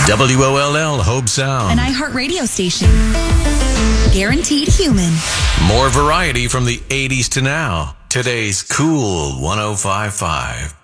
WOLL Hope Sound. An iHeartRadio station. Guaranteed human. More variety from the 80s to now. Today's Cool 105.5.